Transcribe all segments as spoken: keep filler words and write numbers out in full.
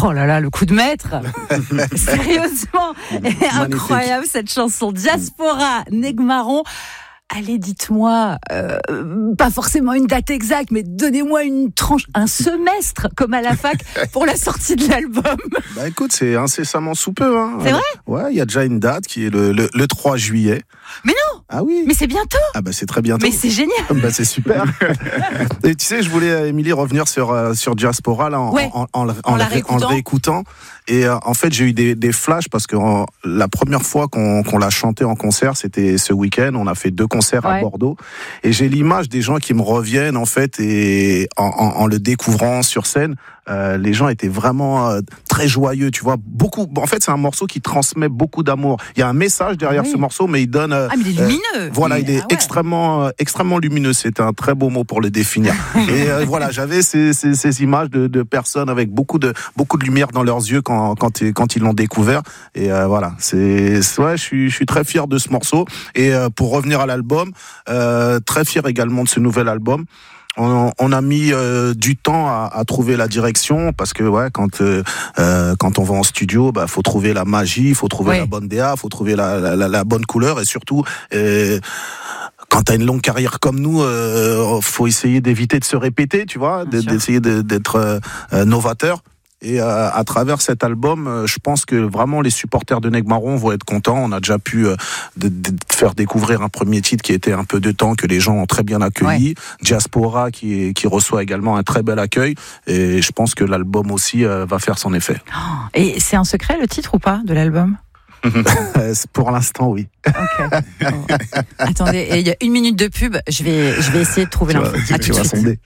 Oh là là, le coup de maître. Sérieusement, incroyable cette chanson. Diaspora, Negmaron. Allez, dites-moi, euh, pas forcément une date exacte, mais donnez-moi une tranche, un semestre, comme à la fac, pour la sortie de l'album. Bah écoute, c'est incessamment sous peu. Hein. C'est vrai ? Ouais, il y a déjà une date qui est le, le, le trois juillet. Mais non ! Ah oui. Mais c'est bientôt. Ah bah c'est très bientôt. Mais c'est génial. Bah c'est super. Et tu sais, je voulais, Émilie, revenir sur, euh, sur Diaspora là, en, ouais. en, en, en, en, en, la ré, en le réécoutant. Et euh, en fait, j'ai eu des, des flashs parce que en, la première fois qu'on, qu'on l'a chanté en concert, c'était ce week-end. On a fait deux concerts ouais. à Bordeaux. Et j'ai l'image des gens qui me reviennent en fait, et en, en, en le découvrant sur scène. Euh, les gens étaient vraiment euh, très joyeux, tu vois. Beaucoup. En fait, c'est un morceau qui transmet beaucoup d'amour. Il y a un message derrière oui. ce morceau, mais il donne. Euh, ah, mais il est lumineux. Euh, voilà, il est ah, ouais. extrêmement, euh, extrêmement lumineux. C'est un très beau mot pour le définir. Et euh, voilà, j'avais ces, ces, ces images de, de personnes avec beaucoup de, beaucoup de lumière dans leurs yeux quand, quand, quand ils l'ont découvert. Et euh, voilà, c'est, ouais, je suis, je suis très fier de ce morceau. Et euh, pour revenir à l'album, euh, très fier également de ce nouvel album. On, on a mis euh, du temps à, à trouver la direction parce que ouais, quand euh, quand on va en studio, bah faut trouver la magie, faut trouver ouais. la bonne D A, faut trouver la, la, la, la bonne couleur et surtout. Euh, Quand t'as une longue carrière comme nous, euh, faut essayer d'éviter de se répéter, tu vois, de, d'essayer de, d'être euh, novateur. Et euh, à travers cet album, euh, je pense que vraiment les supporters de Negmaron vont être contents. On a déjà pu euh, de, de faire découvrir un premier titre qui était un peu de temps, que les gens ont très bien accueilli. Ouais. Diaspora qui, est, qui reçoit également un très bel accueil. Et je pense que l'album aussi euh, va faire son effet. Oh, et c'est un secret le titre ou pas de l'album ? Pour l'instant, oui. Okay. Bon. Attendez, il y a une minute de pub. Je vais, je vais essayer de trouver l'info. Tu, tu vas sonder.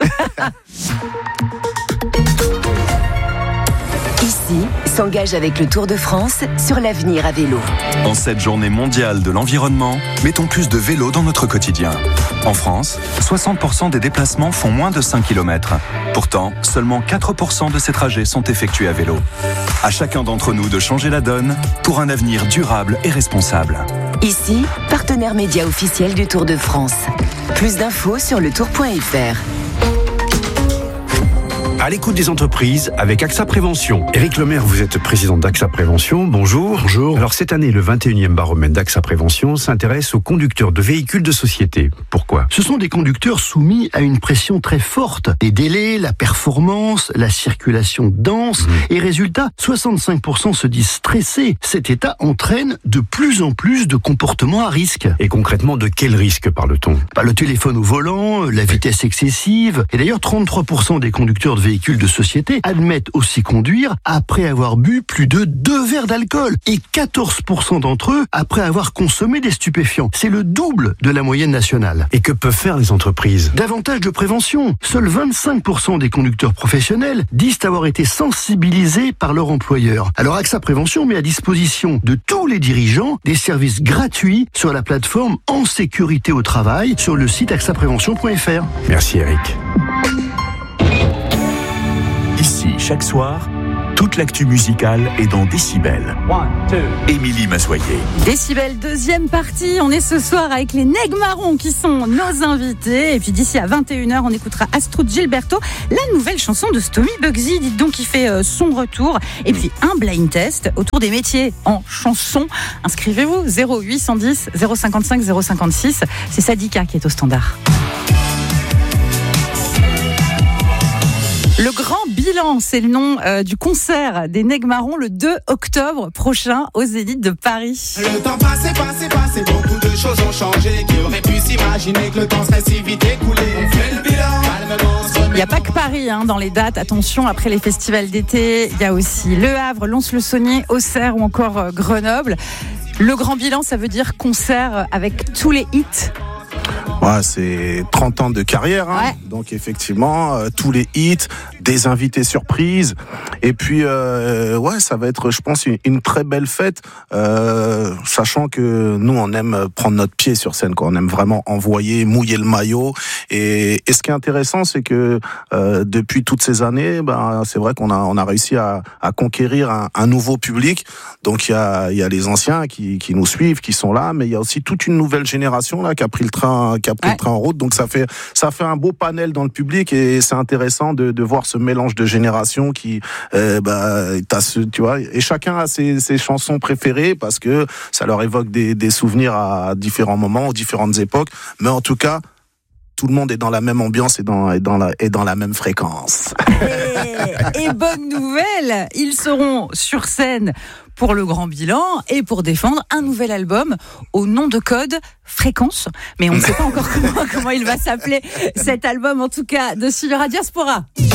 Ici, s'engage avec le Tour de France sur l'avenir à vélo. En cette journée mondiale de l'environnement, mettons plus de vélo dans notre quotidien. En France, soixante pour cent des déplacements font moins de cinq kilomètres. Pourtant, seulement quatre pour cent de ces trajets sont effectués à vélo. À chacun d'entre nous de changer la donne pour un avenir durable et responsable. Ici, partenaire média officiel du Tour de France. Plus d'infos sur le tour point f r. À l'écoute des entreprises avec AXA Prévention. Éric Lemaire, vous êtes président d'AXA Prévention. Bonjour. Bonjour. Alors cette année, le vingt et unième baromètre d'AXA Prévention s'intéresse aux conducteurs de véhicules de société. Pourquoi ? Ce sont des conducteurs soumis à une pression très forte. Les délais, la performance, la circulation dense. Mmh. Et résultat, soixante-cinq pour cent se disent stressés. Cet état entraîne de plus en plus de comportements à risque. Et concrètement, de quel risque parle-t-on ? Bah, le téléphone au volant, la vitesse excessive. Et d'ailleurs, trente-trois pour cent des conducteurs de véhicules de société admettent aussi conduire après avoir bu plus de deux verres d'alcool et quatorze pour cent d'entre eux après avoir consommé des stupéfiants. C'est le double de la moyenne nationale. Et que peuvent faire les entreprises ? Davantage de prévention. Seuls vingt-cinq pour cent des conducteurs professionnels disent avoir été sensibilisés par leur employeur. Alors AXA Prévention met à disposition de tous les dirigeants des services gratuits sur la plateforme En sécurité au travail sur le site axa prévention point f r. Merci Eric. Ici, chaque soir, toute l'actu musicale est dans Décibel. Émilie Massoyer. Décibel, deuxième partie. On est ce soir avec les Negmaron qui sont nos invités. Et puis d'ici à vingt et une heures, on écoutera Astrud Gilberto, la nouvelle chanson de Stomy Bugsy. Dites donc, qui fait euh, son retour. Et puis un blind test autour des métiers en chanson. Inscrivez-vous, zéro huit cent dix zéro cinquante-cinq zéro cinquante-six. C'est Sadika qui est au standard. Le grand bilan, c'est le nom euh, du concert des Negmaron le deux octobre prochain au Zénith de Paris. Le temps passé, passé, passé, beaucoup de choses ont changé. Qui aurait pu s'imaginer que le temps serait si vite écoulé? On fait le bilan, calmement. Il n'y a pas que Paris hein, dans les dates. Attention, après les festivals d'été, il y a aussi Le Havre, Lons-le-Saunier, Auxerre ou encore euh, Grenoble. Le grand bilan, ça veut dire concert avec tous les hits. Ouais, c'est trente ans de carrière, hein. Ouais. Donc effectivement, euh, tous les hits, des invités surprises, et puis euh, ouais, ça va être, je pense, une, une très belle fête, euh, sachant que nous, on aime prendre notre pied sur scène, quoi. On aime vraiment envoyer, mouiller le maillot, et, et ce qui est intéressant, c'est que euh, depuis toutes ces années, ben c'est vrai qu'on a on a réussi à, à conquérir un, un nouveau public. Donc il y a il y a les anciens qui qui nous suivent, qui sont là, mais il y a aussi toute une nouvelle génération là qui a pris le train, qui qui a pris Ouais. le train en route. Donc ça fait ça fait un beau panel dans le public et c'est intéressant de, de voir ce mélange de générations qui, euh, bah, t'as ce, tu vois, et chacun a ses, ses chansons préférées parce que ça leur évoque des, des souvenirs à différents moments, aux différentes époques. Mais en tout cas, tout le monde est dans la même ambiance et dans, et dans, la, et dans la même fréquence. Et, et bonne nouvelle, ils seront sur scène pour le grand bilan et pour défendre un nouvel album au nom de code Fréquence. Mais on ne sait pas encore comment, comment il va s'appeler cet album, en tout cas, de Suivra Diaspora.